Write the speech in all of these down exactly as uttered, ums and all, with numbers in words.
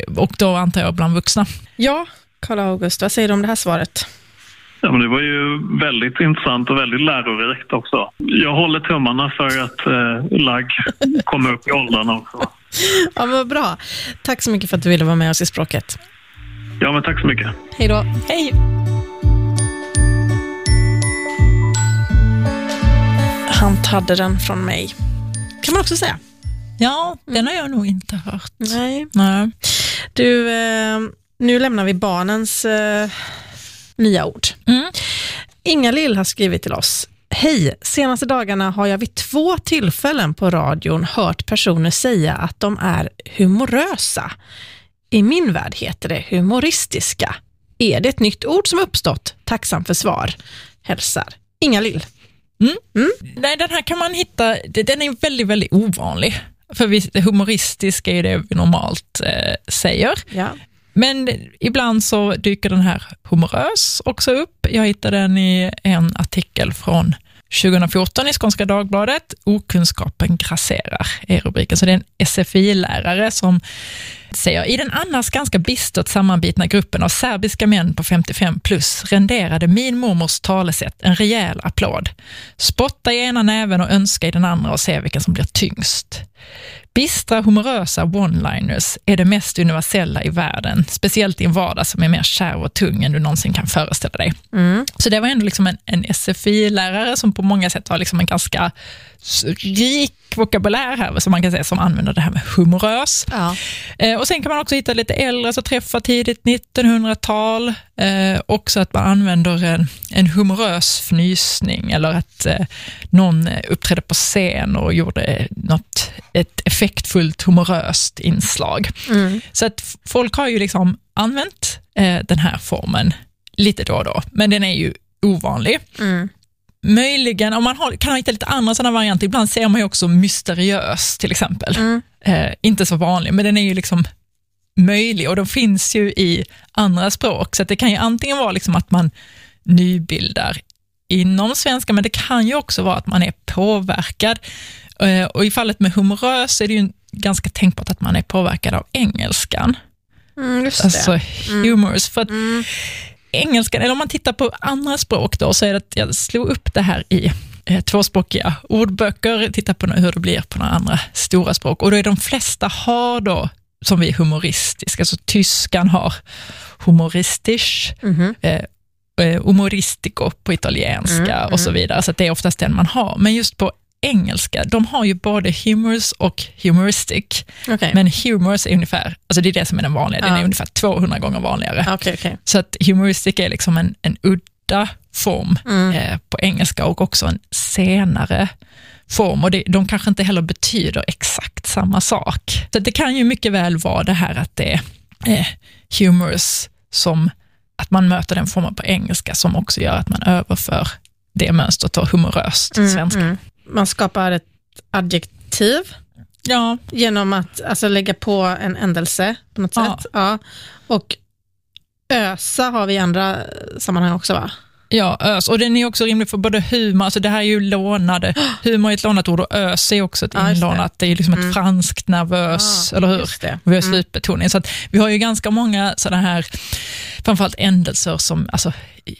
och då antar jag bland vuxna. Ja, Karl August, vad säger du om det här svaret? Ja, men det var ju väldigt intressant och väldigt lärorikt också. Jag håller tummarna för att eh, lagg kommer upp i åldern också. Ja, vad bra. Tack så mycket för att du ville vara med oss i Språket. Ja, men tack så mycket. Hej då. Hej! Han hade den från mig. Kan man också säga. Ja, den har jag nog inte hört. Nej. Nej. Du, eh, nu lämnar vi barnens eh, nya ord. Mm. Inga-Lill har skrivit till oss. Hej, senaste dagarna har jag vid två tillfällen på radion hört personer säga att de är humorösa. I min värld heter det humoristiska. Är det ett nytt ord som uppstått? Tacksam för svar. Hälsar Inga-Lill. Mm. Mm. Nej, den här kan man hitta, den är väldigt, väldigt ovanlig. För vi, det humoristiska är det vi normalt eh, säger. Ja. Men ibland så dyker den här humorös också upp. Jag hittade den i en artikel från tjugo fjorton i Skånska Dagbladet. Okunskapen grasserar är rubriken. Så det är en S F I-lärare som säger: i den annars ganska bistert sammanbitna gruppen av serbiska män på femtiofem plus renderade min mormors talesätt en rejäl applåd. Spotta i ena näven och önska i den andra och se vilken som blir tyngst. Bistra, humorösa one-liners är det mest universella i världen, speciellt i en vardag som är mer kärv och tung än du någonsin kan föreställa dig. Mm. Så det var ändå liksom en, en S F I-lärare som på många sätt har liksom en ganska rik vokabulär här, som man kan säga, som använder det här med humorös. Ja. Eh, och sen kan man också hitta lite äldre som träffar tidigt nittonhundratal, eh, också att man använder en, en humorös fnysning, eller att eh, någon uppträdde på scen och gjorde något, ett effektfullt humoröst inslag. Mm. Så att folk har ju liksom använt eh, den här formen lite då och då, men den är ju ovanlig. Mm. Möjligen, om man har, kan hitta lite andra sådana varianter, ibland ser man ju också mysteriös till exempel. Mm. Eh, inte så vanlig, men den är ju liksom möjlig och de finns ju i andra språk, så att det kan ju antingen vara liksom att man nybildar inom svenska, men det kan ju också vara att man är påverkad. Eh, och i fallet med humorös är det ju ganska tänkbart att man är påverkad av engelskan. Mm, just det. Alltså humorous, mm. för att mm. engelskan, eller om man tittar på andra språk då, så är det att jag slog upp det här i eh, tvåspråkiga ordböcker, titta på hur det blir på några andra stora språk, och då är de flesta har då, som vi är humoristiska, alltså tyskan har humoristisch, mm-hmm. eh, humoristico på italienska mm, och så vidare, så att det är oftast den man har, men just på engelska, de har ju både humorous och humoristic. Okay. Men humorous är ungefär, alltså det är det som är den vanliga, den uh. är ungefär tvåhundra gånger vanligare. Okay, okay. Så att humoristic är liksom en, en udda form mm. eh, på engelska, och också en senare form, och det, de kanske inte heller betyder exakt samma sak. Så det kan ju mycket väl vara det här att det är eh, humorous, som att man möter den formen på engelska, som också gör att man överför det mönstret och humoröst till svenska. Mm, mm. Man skapar ett adjektiv, ja, genom att alltså lägga på en ändelse på något ja. sätt. Ja. Och ösa har vi i andra sammanhang också, va? Ja, ös. Och den är också rimlig för både humor, alltså det här är ju lånade, humor är ett lånat ord, och ös är också ett ja, inlånat, det. det är ju liksom ett mm. franskt nervös, ja, eller hur? Vi har slutbetoning. Mm. Så att vi har ju ganska många sådana här, framförallt ändelser som alltså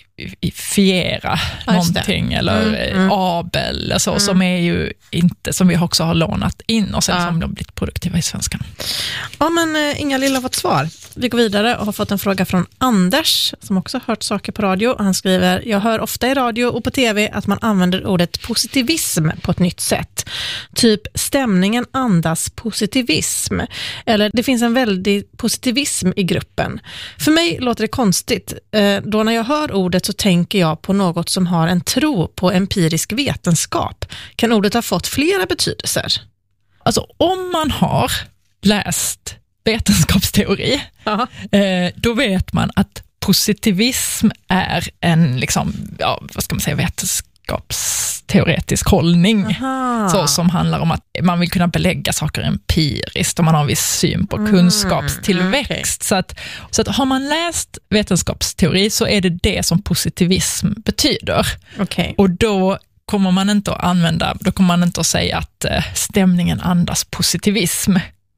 fiera ja, någonting, eller mm, mm. abel, eller så, mm. som är ju inte, som vi också har lånat in och sen ja. som de blivit produktiva i svenskan. Ja, men äh, Inga-Lill har fått svar. Vi går vidare och har fått en fråga från Anders, som också har hört saker på radio. Han skriver: jag hör ofta i radio och på tv att man använder ordet positivism på ett nytt sätt. Typ stämningen andas positivism. Eller det finns en väldig positivism i gruppen. För mig låter det konstigt. Eh, då när jag hör ordet så tänker jag på något som har en tro på empirisk vetenskap. Kan ordet ha fått flera betydelser? Alltså om man har läst vetenskapsteori, eh, då vet man att positivism är en liksom, ja, vad ska man säga, vetenskapsteoretisk hållning. Så, som handlar om att man vill kunna belägga saker empiriskt och man har en viss syn på mm, kunskapstillväxt. Okay. Så, att, så att har man läst vetenskapsteori så är det det som positivism betyder. Okay. Och då kommer man inte att använda, då kommer man inte att säga att stämningen andas positivism.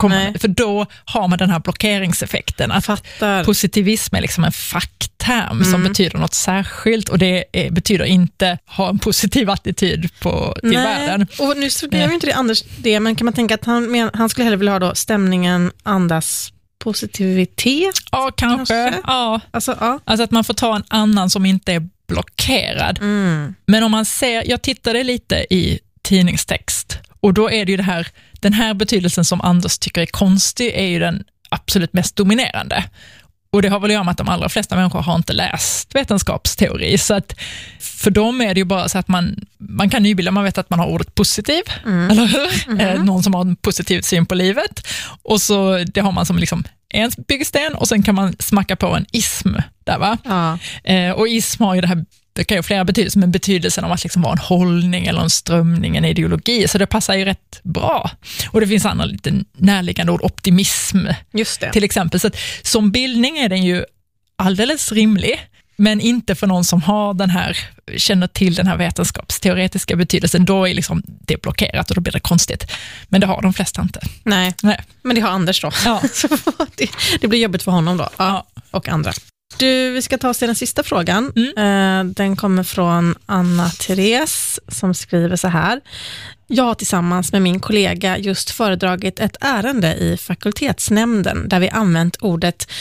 komma, för då har man den här blockeringseffekten. Att Fattar. positivism är liksom en fackterm mm. som betyder något särskilt, och det är, betyder inte ha en positiv attityd på, till Nej. världen. Och nu studerar vi inte det Anders det, men kan man tänka att han, men, han skulle hellre vilja ha då stämningen andas positivitet? Ja, kanske. kanske? Ja. Alltså, ja. Alltså att man får ta en annan som inte är blockerad. Mm. Men om man ser, jag tittade lite i tidningstext, och då är det ju det här, den här betydelsen som Anders tycker är konstig är ju den absolut mest dominerande. Och det har väl att göra med att de allra flesta människor har inte läst vetenskapsteori, så att för dem är det ju bara så att man, man kan nybilda, man vet att man har ordet positiv, mm. eller hur? Mm. Eh, någon som har en positiv syn på livet, och så det har man som liksom en byggsten, och sen kan man smacka på en ism där, va? Ja. Eh, och ism har ju det här, det kan ju flera betydelser, men betydelsen om att liksom vara en hållning eller en strömning, en ideologi, så det passar ju rätt bra. Och det finns andra lite närliggande ord, optimism Just det. till exempel. Så att som bildning är den ju alldeles rimlig, men inte för någon som har den här, känner till den här vetenskapsteoretiska betydelsen. Då är liksom det blockerat och då blir det konstigt. Men det har de flesta inte. Nej, Nej. Men det har Anders då. Ja. Så det, det blir jobbigt för honom då. Ja. Och andra. Du, vi ska ta oss till den sista frågan. Mm. Den kommer från Anna-Therese som skriver så här. Jag har tillsammans med min kollega just föredragit ett ärende i fakultetsnämnden där vi använt ordet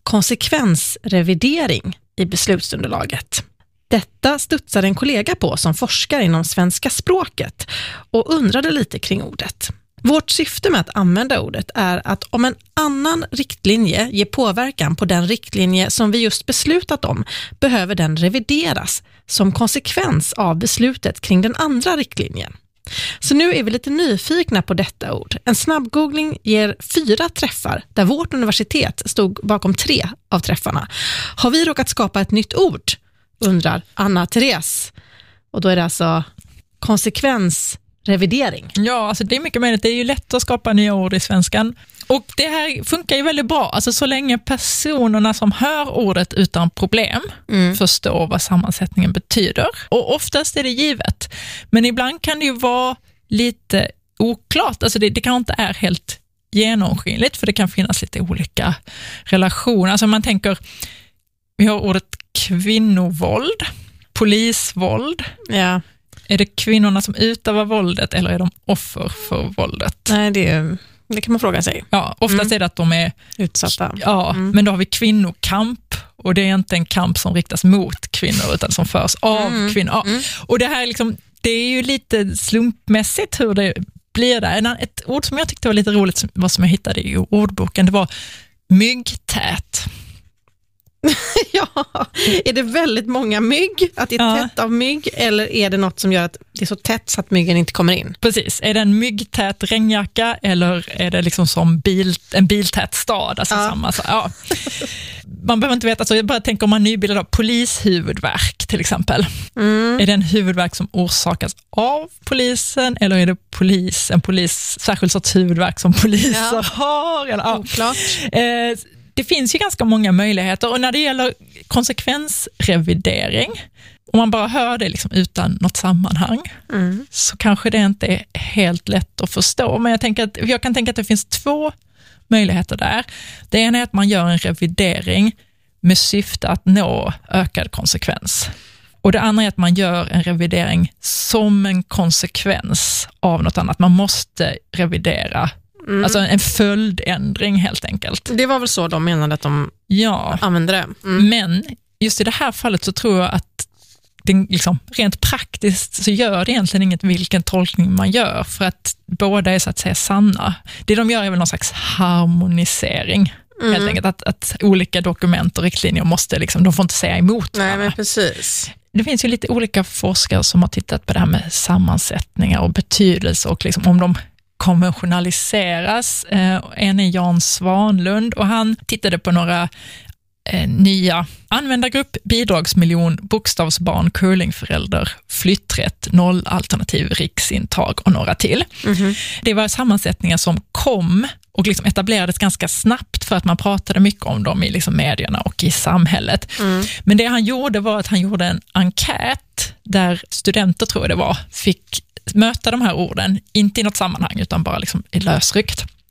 konsekvensrevidering i beslutsunderlaget. Detta studsade en kollega på som forskar inom svenska språket och undrade lite kring ordet. Vårt syfte med att använda ordet är att om en annan riktlinje ger påverkan på den riktlinje som vi just beslutat om, behöver den revideras som konsekvens av beslutet kring den andra riktlinjen. Så nu är vi lite nyfikna på detta ord. En snabbgoogling ger fyra träffar där vårt universitet stod bakom tre av träffarna. Har vi råkat skapa ett nytt ord? Undrar Anna-Therese. Och då är det alltså konsekvensrevidering. Ja, alltså det är mycket möjligt. Det är ju lätt att skapa nya ord i svenskan. Och det här funkar ju väldigt bra. Alltså så länge personerna som hör ordet utan problem mm. förstår vad sammansättningen betyder. Och oftast är det givet. Men ibland kan det ju vara lite oklart. Alltså det, det kan inte är helt genomskinligt, för det kan finnas lite olika relationer. Alltså man tänker, vi har ordet kvinnovåld, polisvåld. Ja. Är det kvinnorna som utövar våldet eller är de offer för våldet? Nej, det, är, det kan man fråga sig. Ja, oftast mm. är det att de är utsatta. Ja, mm. men då har vi kvinnokamp, och det är inte en kamp som riktas mot kvinnor utan som förs av mm. kvinnor. Ja. Mm. Och det här liksom, det är ju lite slumpmässigt hur det blir där. Ett ord som jag tyckte var lite roligt, vad som jag hittade i ordboken, det var myggtät. Ja, är det väldigt många mygg, att det är ja. tätt av mygg, eller är det något som gör att det är så tätt så att myggen inte kommer in? Precis, är det en myggtät regnjacka eller är det liksom som bil, en biltät stad? Alltså ja. Samma, så, ja. Man behöver inte veta, alltså jag bara tänker om man nybildar polishuvudvärk till exempel. Mm. Är det en huvudvärk som orsakas av polisen, eller är det polis, en polis, särskild sorts huvudvärk som poliser ja. har? Eller, ja. Oklart. Eh, Det finns ju ganska många möjligheter, och när det gäller konsekvensrevidering, om man bara hör det liksom utan något sammanhang mm. så kanske det inte är helt lätt att förstå. Men jag, tänker att, jag kan tänka att det finns två möjligheter där. Det ena är att man gör en revidering med syfte att nå ökad konsekvens. Och det andra är att man gör en revidering som en konsekvens av något annat. Man måste revidera. Mm. Alltså en följdändring helt enkelt. Det var väl så de menade att de ja. använde det. Mm. Men just i det här fallet så tror jag att det liksom, rent praktiskt så gör det egentligen inget vilken tolkning man gör, för att båda är så att säga sanna. Det de gör är väl någon slags harmonisering. Mm. Helt enkelt att, att olika dokument och riktlinjer måste liksom, de får inte säga emot varandra. Nej, men precis. Det finns ju lite olika forskare som har tittat på det här med sammansättningar och betydelse och liksom om de konventionaliseras. Eh, en är Jan Svanlund, och han tittade på några eh, nya användargrupp, bidragsmiljon, bokstavsbarn, curlingförälder, flytträtt, nollalternativ, riksintag och några till. Mm-hmm. Det var sammansättningar som kom och liksom etablerades ganska snabbt för att man pratade mycket om dem i liksom medierna och i samhället. Mm. Men det han gjorde var att han gjorde en enkät där studenter, tror jag det var, fick möta de här orden, inte i något sammanhang utan bara liksom i lösryckt.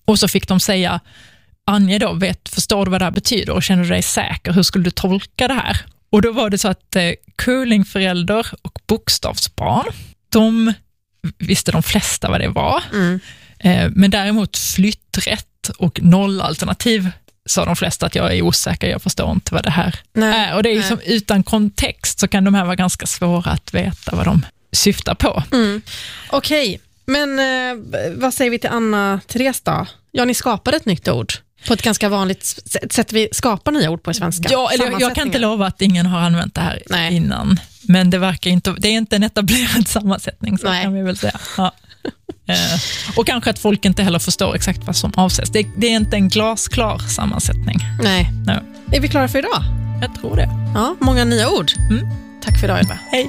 Och så fick de säga, Anja då, vet, förstår du vad det här betyder och känner du dig säker? Hur skulle du tolka det här? Och då var det så att eh, curlingförälder och bokstavsbarn, de visste de flesta vad det var. Mm. Eh, men däremot flytträtt och nollalternativ sa de flesta att jag är osäker, jag förstår inte vad det här Nej. är. Och det är liksom, utan kontext så kan de här vara ganska svåra att veta vad de syftar på. Mm. Okej, okay. Men eh, vad säger vi till Anna-Therese då? Ja, ni skapade ett nytt ord. På ett ganska vanligt sätt vi skapar nya ord på i svenska. Ja, eller jag, jag kan inte lova att ingen har använt det här Nej. innan. Men det verkar inte, det är inte en etablerad sammansättning, så Nej. kan vi väl säga. Ja. eh, och kanske att folk inte heller förstår exakt vad som avses. Det, det är inte en glasklar sammansättning. Nej. No. Är vi klara för idag? Jag tror det. Ja, många nya ord. Mm. Tack för idag, Ylva. Hej.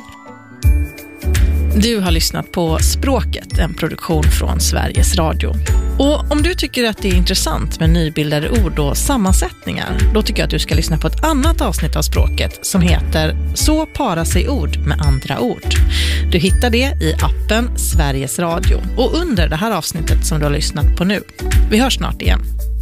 Du har lyssnat på Språket, en produktion från Sveriges Radio. Och om du tycker att det är intressant med nybildade ord och sammansättningar, då tycker jag att du ska lyssna på ett annat avsnitt av Språket som heter Så parar sig ord med andra ord. Du hittar det i appen Sveriges Radio och under det här avsnittet som du har lyssnat på nu. Vi hörs snart igen.